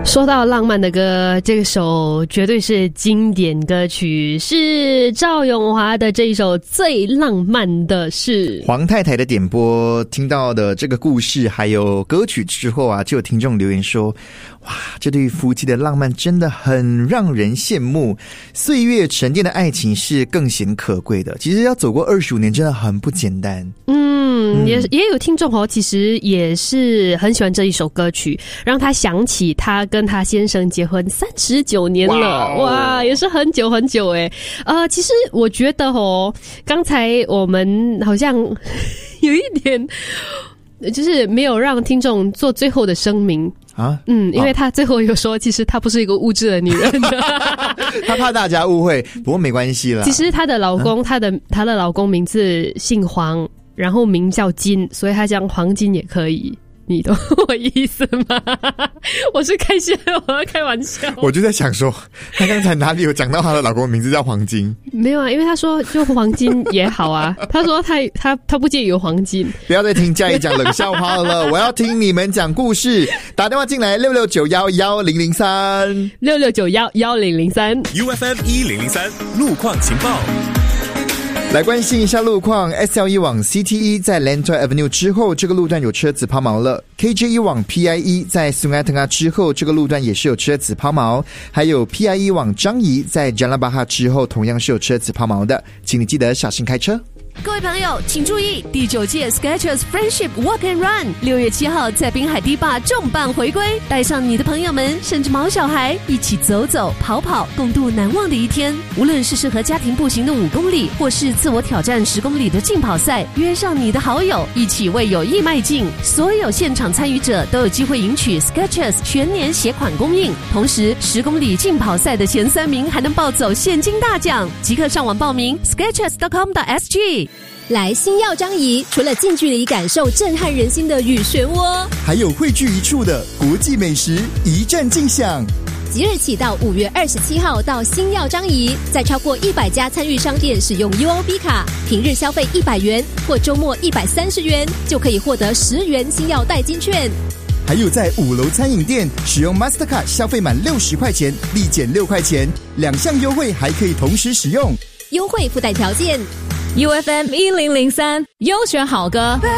说到浪漫的歌，这首绝对是经典歌曲，是赵咏华的这一首《最浪漫的事》。 黄太太的点播，听到的这个故事还有歌曲之后啊，就有听众留言说，哇，这对夫妻的浪漫真的很让人羡慕，岁月沉淀的爱情是更显可贵的。其实要走过25年真的很不简单。 也有听众其实也是很喜欢这一首歌曲，让他想起他跟他先生结婚39年了，哇，也是很久很久诶。其实我觉得刚才我们好像有一点就是没有让听众做最后的声明啊，因为他最后有说，其实他不是一个物质的女人他怕大家误会，不过没关系啦。 其实她的老公，她的老公名字姓黄，然后名叫金，所以他讲黄金也可以，你懂我意思吗？我是开心的，我要开玩笑。 我就在想说，他刚才哪里有讲到她的老公的名字叫黄金？ 没有啊，因为他说就黄金也好啊。他说他不介意有黄金。 不要再听嘉义讲冷笑话了，我要听你们讲故事。打电话进来66911003 66911003 UFM 1003路况情报。 来关心一下路况 ，SL1 往 CT1 在 Lentor Avenue 之后，这个路段有车子抛锚了。KJ1 往 PIE 在 Sungai Tengah 之后，这个路段也是有车子抛锚。还有 PIE 往樟宜在 Jalan Bahar 之后，同样是有车子抛锚的，请你记得小心开车。 各位朋友，请注意，第9届 Skechers Friendship Walk and Run 6月7号在滨海堤坝重磅回归，带上你的朋友们，甚至毛小孩，一起走走跑跑，共度难忘的一天。无论是适合家庭步行的5公里，或是自我挑战10公里的竞跑赛，约上你的好友，一起为友谊迈进。所有现场参与者都有机会赢取 Skechers 全年鞋款供应，同时10公里竞跑赛的前3名还能抱走现金大奖。即刻上网报名 skechers.com.sg。 来星耀樟宜，除了近距离感受震撼人心的雨漩涡， 还有汇聚一处的国际美食一站尽享。 即日起到5月27号到星耀樟宜，在超过100家参与商店使用 UOB 卡，平日消费100元或周末130元，就可以获得10元星耀代金券。 还有在5楼餐饮店使用 Mastercard 消费满60块钱立减6块钱，2项优惠还可以同时使用， 优惠附带条件。 UFM 1003优选好歌。